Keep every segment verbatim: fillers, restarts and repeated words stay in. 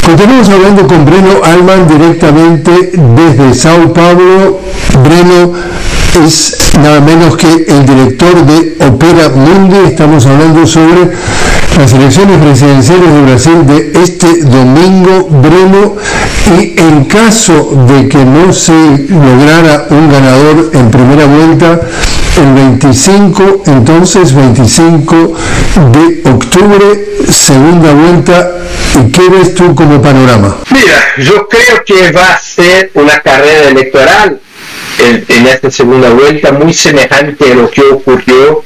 Continuamos hablando con Breno Alman directamente desde Sao Paulo. Breno es nada menos que el director de Opera Mundi. Estamos hablando sobre las elecciones presidenciales de Brasil de este domingo, Breno, y en caso de que no se lograra un ganador en primera vuelta, el veinticinco, entonces veinticinco de octubre, segunda vuelta, ¿y qué ves tú como panorama? Mira, yo creo que va a ser una carrera electoral en, en esta segunda vuelta muy semejante a lo que ocurrió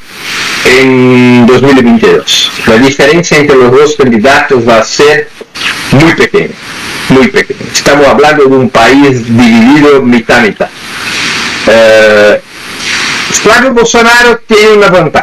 en dos mil veintidós. La diferencia entre los dos candidatos va a ser muy pequeña, muy pequeña. Estamos hablando de un país dividido mitad a mitad. Eh, Flavio Bolsonaro tiene una ventaja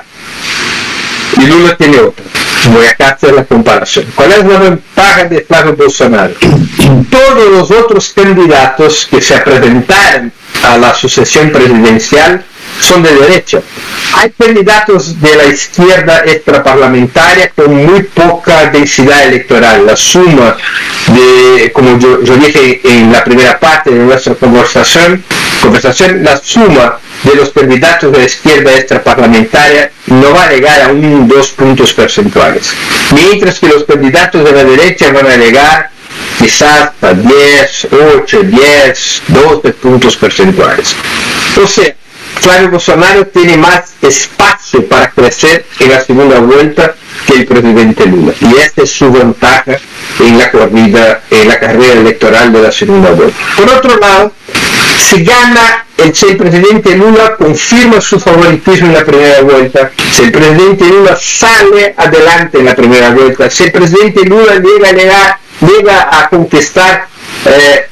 y Lula tiene otra. Voy acá a hacer la comparación. ¿Cuál es la ventaja de Flavio Bolsonaro? Todos los otros candidatos que se presentaron a la sucesión presidencial son de derecha. Hay candidatos de la izquierda extraparlamentaria con muy poca densidad electoral. La suma de, como yo, yo dije en la primera parte de nuestra conversación, conversación, la suma de los candidatos de la izquierda extraparlamentaria no va a llegar a un o dos puntos porcentuales, mientras que los candidatos de la derecha van a llegar quizás a diez, ocho, diez, doce puntos porcentuales. O sea, Flavio Bolsonaro tiene más espacio para crecer en la segunda vuelta que el presidente Lula, y esta es su ventaja en la corrida, en la carrera electoral de la segunda vuelta. Por otro lado, si gana, el, si el presidente Lula confirma su favoritismo en la primera vuelta, si el presidente Lula sale adelante en la primera vuelta, si el presidente Lula llega a, llegar, llega a conquistar eh,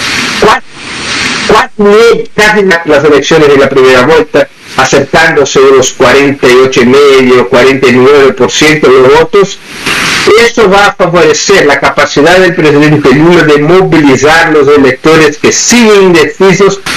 casi las elecciones de la primera vuelta, acercándose de los cuarenta y ocho coma cinco, cuarenta y nueve por ciento de los votos, eso va a favorecer la capacidad del presidente Lula de movilizar los electores que siguen indecisos